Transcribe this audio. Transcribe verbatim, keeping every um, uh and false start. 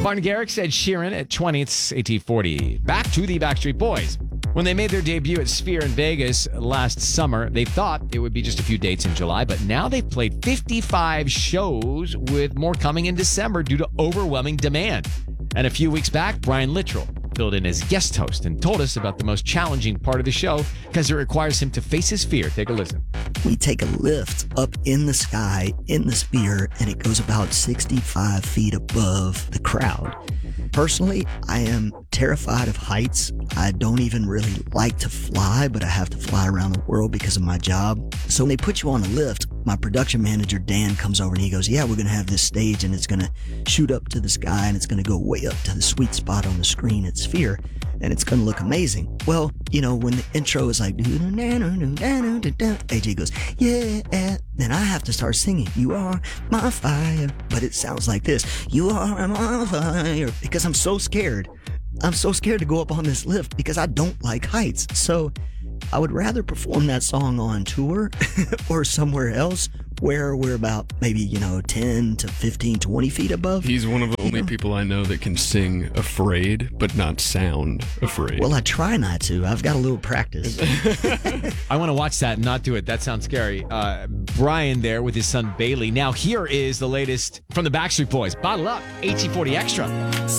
Martin Garrix, Ed Sheeran at twentieth, A T forty. Back to the Backstreet Boys. When they made their debut at Sphere in Vegas last summer, they thought it would be just a few dates in July, but now they've played fifty-five shows with more coming in December due to overwhelming demand. And a few weeks back, Brian Littrell filled in as guest host and told us about the most challenging part of the show because it requires him to face his fear. Take a listen. We take a lift up in the sky, in the Sphere, and it goes about sixty-five feet above the crowd. Personally, I am terrified of heights. I don't even really like to fly, but I have to fly around the world because of my job. So when they put you on a lift, my production manager, Dan, comes over and he goes, yeah, we're going to have this stage and it's going to shoot up to the sky and it's going to go way up to the sweet spot on the screen at Sphere and it's going to look amazing. Well, you know, when the intro is like, A J goes, yeah, then I have to start singing, you are my fire, but it sounds like this, you are my fire, because I'm so scared. I'm so scared to go up on this lift because I don't like heights. So I would rather perform that song on tour or somewhere else where we're about maybe, you know, ten to fifteen, twenty feet above. He's one of the only know? people I know that can sing afraid, but not sound afraid. Well, I try not to. I've got a little practice. I want to watch that and not do it. That sounds scary. Uh, Brian there with his son Bailey. Now here is the latest from the Backstreet Boys. Bottle up, A T forty Extra.